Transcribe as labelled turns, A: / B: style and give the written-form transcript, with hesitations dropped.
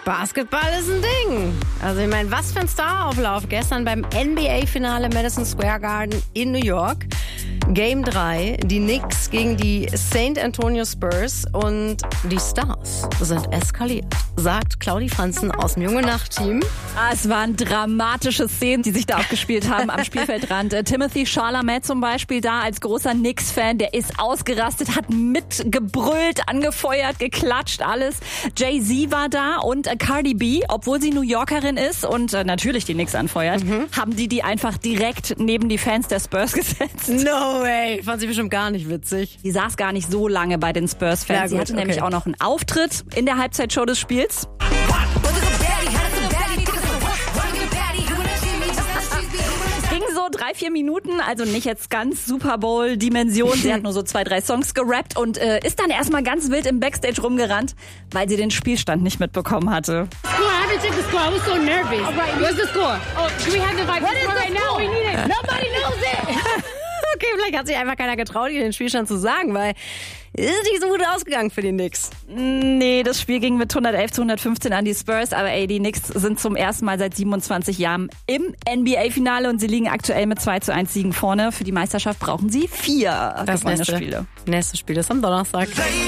A: Basketball ist ein Ding. Also ich meine, was für ein Starauflauf gestern beim NBA-Finale Madison Square Garden in New York. Game 3, die Knicks gegen die St. Antonio Spurs und die Stars sind eskaliert, sagt Claudi Franzen aus dem Junge Nacht-Team.
B: Es waren dramatische Szenen, die sich da abgespielt haben am Spielfeldrand. Timothy Chalamet zum Beispiel da als großer Knicks-Fan, der ist ausgerastet, hat mitgebrüllt, angefeuert, geklatscht, alles. Jay-Z war da und Cardi B, obwohl sie New Yorkerin ist und natürlich die Knicks anfeuert, haben die einfach direkt neben die Fans der Spurs gesetzt.
A: No way, fand sie bestimmt gar nicht witzig.
B: Die saß gar nicht so lange bei den Spurs-Fans.
A: Ja,
B: Sie
A: gut,
B: hatte nämlich auch noch einen Auftritt in der Halbzeitshow des Spiels. Ging so 3-4 Minuten, also nicht jetzt ganz Super Bowl-Dimension. Sie hat nur so 2-3 Songs gerappt und ist dann erstmal ganz wild im Backstage rumgerannt, weil sie den Spielstand nicht mitbekommen hatte.
C: Score, I haven't checked the score. I was so nervous. All right, what's the score? Oh, do we have the Vikings score right now? We need it. Nobody knows it.
A: Okay, vielleicht hat sich einfach keiner getraut, ihr den Spielstand zu sagen, weil ist nicht so gut ausgegangen für die Knicks.
B: Nee, das Spiel ging mit 111-115 an die Spurs, aber die Knicks sind zum ersten Mal seit 27 Jahren im NBA-Finale und sie liegen aktuell mit 2:1 Siegen vorne. Für die Meisterschaft brauchen sie 4 gewonnene Spiele.
A: Nächstes Spiel ist am Donnerstag.